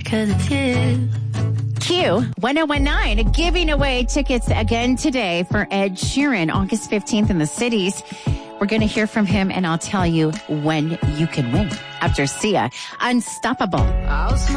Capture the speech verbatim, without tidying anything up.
'cause it's you. Q one oh one nine, giving away tickets again today for Ed Sheeran, August fifteenth in the cities. We're going to hear from him, and I'll tell you when you can win after Sia. Unstoppable.